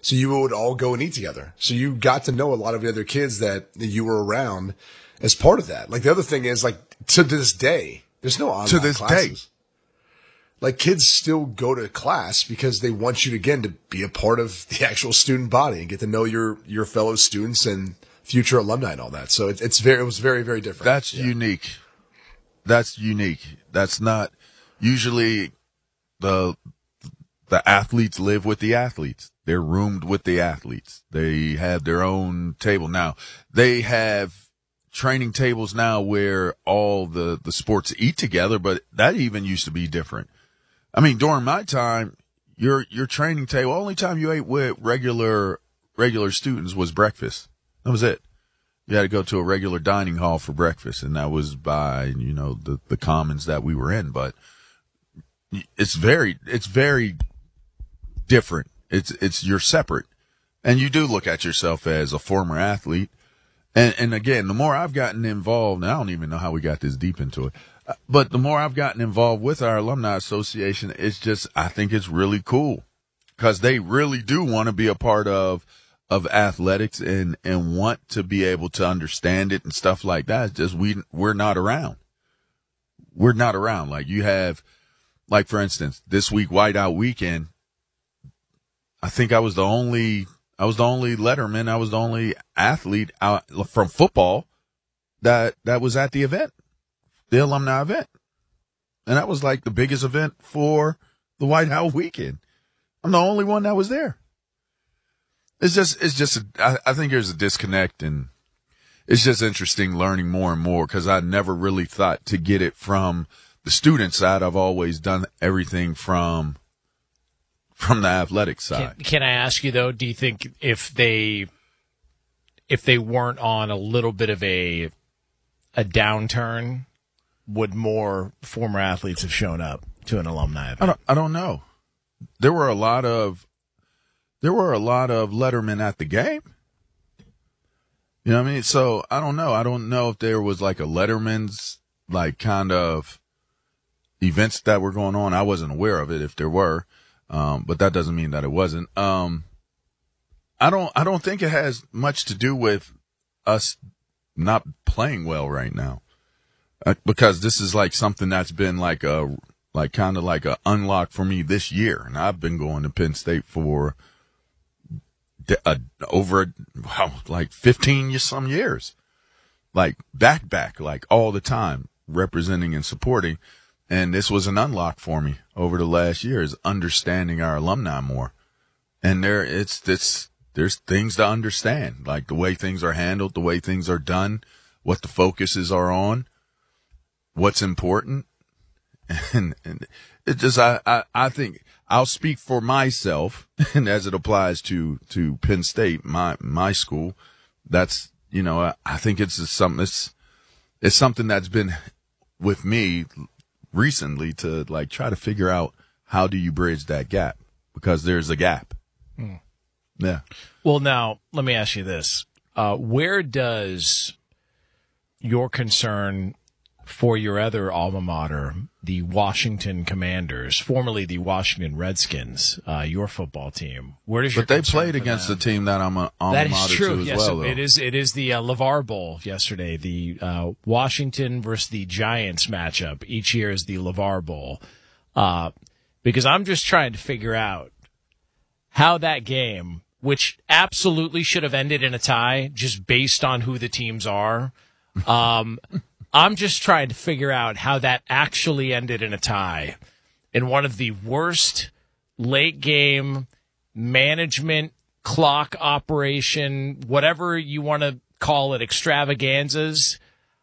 So you would all go and eat together. So you got to know a lot of the other kids that you were around as part of that. Like the other thing is like to this day, there's no online classes. Like kids still go to class because they want you again to be a part of the actual student body and get to know your fellow students and future alumni and all that. So it was very, very different. That's unique. That's unique. That's not usually the athletes live with the athletes. They're roomed with the athletes. They have their own table. Now they have training tables now where all the sports eat together, but that even used to be different. I mean, during my time, your training table, only time you ate with regular students was breakfast. That was it. You had to go to a regular dining hall for breakfast, and that was by, the commons that we were in. But it's very different. You're separate. And you do look at yourself as a former athlete. And again, the more I've gotten involved, and I don't even know how we got this deep into it, but the more I've gotten involved with our alumni association, I think it's really cool because they really do want to be a part of athletics and want to be able to understand it and stuff like that. It's just we're not around. We're not around. Like you have, like for instance, this week, Whiteout Weekend, I think I was the only letterman. I was the only athlete out from football that was at the event, the alumni event. And that was like the biggest event for the Whiteout Weekend. I'm the only one that was there. I think there's a disconnect, and it's just interesting learning more and more because I never really thought to get it from the student side. I've always done everything from the athletic side. Can I ask you though, do you think if they weren't on a little bit of a downturn, would more former athletes have shown up to an alumni event? I don't know. There were a lot of lettermen at the game. You know what I mean? So I don't know. I don't know if there was like a letterman's like kind of events that were going on. I wasn't aware of it if there were. But that doesn't mean that it wasn't. I don't think it has much to do with us not playing well right now. Because this is like something that's been like kind of like a unlock for me this year. And I've been going to Penn State for over 15 some years, like back, like all the time representing and supporting. And this was an unlock for me over the last year, is understanding our alumni more. And there's things to understand, like the way things are handled, the way things are done, what the focuses are on, what's important. And it just, I think I'll speak for myself, and as it applies to Penn State, my school, that's, I think it's something that's been with me recently to like try to figure out how do you bridge that gap, because there's a gap. Yeah. Well, now let me ask you this. Where does your concern for your other alma mater, the Washington Commanders, formerly the Washington Redskins, your football team, where does your But they played against the team that I'm an alma mater to as well, though. It is the LeVar Bowl yesterday, the Washington versus the Giants matchup. Each year is the LeVar Bowl. Because I'm just trying to figure out how that game, which absolutely should have ended in a tie just based on who the teams are, I'm just trying to figure out how that actually ended in a tie in one of the worst late game management, clock operation, whatever you want to call it, extravaganzas.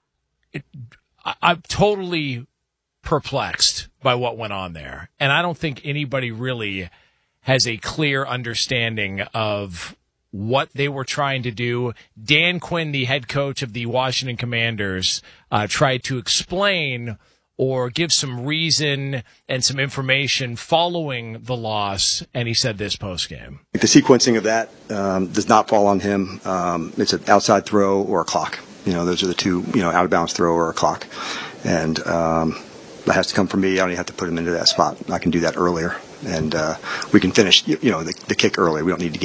I'm totally perplexed by what went on there. And I don't think anybody really has a clear understanding of what they were trying to do. Dan Quinn, the head coach of the Washington Commanders, tried to explain or give some reason and some information following the loss, and he said this postgame. The sequencing of that does not fall on him. It's an outside throw or a clock. Those are the two, out of bounds throw or a clock. And that has to come from me. I don't even have to put him into that spot. I can do that earlier. And we can finish, the kick earlier. We don't need to